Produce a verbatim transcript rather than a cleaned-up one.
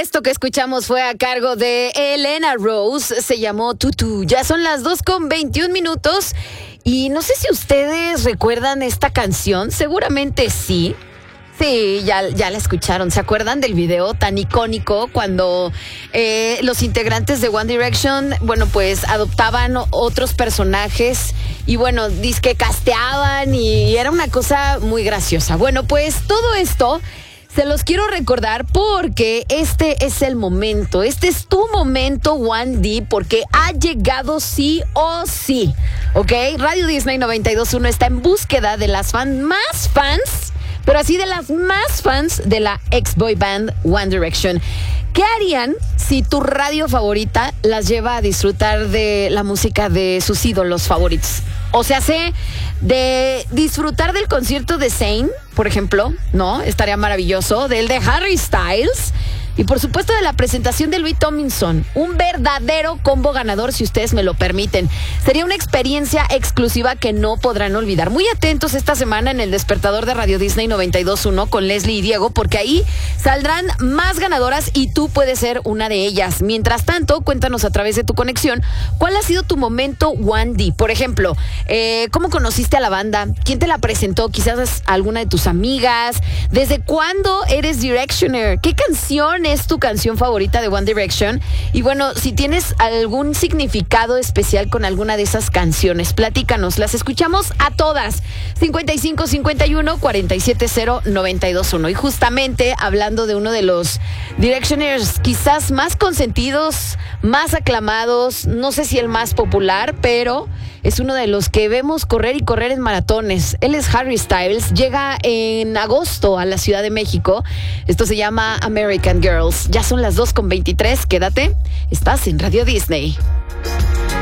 Esto que escuchamos fue a cargo de Elena Rose, se llamó Tutu. Ya son las dos con veintiún minutos y no sé si ustedes recuerdan esta canción, seguramente sí. Sí, ya, ya la escucharon. ¿Se acuerdan del video tan icónico cuando eh, los integrantes de One Direction, bueno, pues adoptaban otros personajes y bueno, dizque casteaban y era una cosa muy graciosa? Bueno, pues todo esto se los quiero recordar porque este es el momento, este es tu momento One D, porque ha llegado sí o sí, ¿ok? Radio Disney noventa y dos punto uno está en búsqueda de las fans más fans, pero así de las más fans de la ex boy band One Direction. ¿Qué harían si tu radio favorita las lleva a disfrutar de la música de sus ídolos favoritos? O sea, sé de disfrutar del concierto de Zayn, por ejemplo, ¿no? Estaría maravilloso. Del de Harry Styles. Y por supuesto de la presentación de Louis Tomlinson. Un verdadero combo ganador, si ustedes me lo permiten. Sería una experiencia exclusiva que no podrán olvidar. Muy atentos esta semana en el despertador de Radio Disney noventa y dos punto uno con Leslie y Diego, porque ahí saldrán más ganadoras y tú puedes ser una de ellas. Mientras tanto, cuéntanos a través de tu conexión, ¿cuál ha sido tu momento One D? Por ejemplo, eh, ¿cómo conociste a la banda? ¿Quién te la presentó? Quizás alguna de tus amigas. ¿Desde cuándo eres Directioner? ¿Qué canción es tu canción favorita de One Direction? Y bueno, si tienes algún significado especial con alguna de esas canciones, platícanos, las escuchamos a todas. cincuenta y cinco cincuenta y uno cuarenta y siete cero noventa y dos uno. Y justamente hablando de uno de los Directioners quizás más consentidos, más aclamados, no sé si el más popular, pero es uno de los que vemos correr y correr en maratones. Él es Harry Styles, llega en agosto a la Ciudad de México. Esto se llama American Girls. Ya son las dos con veintitrés, quédate, estás en Radio Disney.